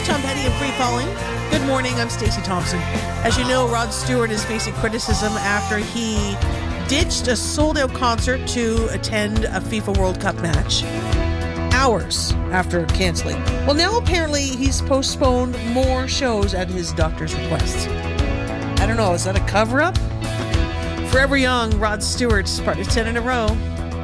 is Tom Petty and Free Falling. Good morning, I'm Stacey Thompson. As you know, Rod Stewart is facing criticism after he ditched a sold-out concert to attend a FIFA World Cup match hours after canceling. Well, now apparently he's postponed more shows at his doctor's request. I don't know, is that a cover-up? Forever Young, Rod Stewart's part of 10 in a row.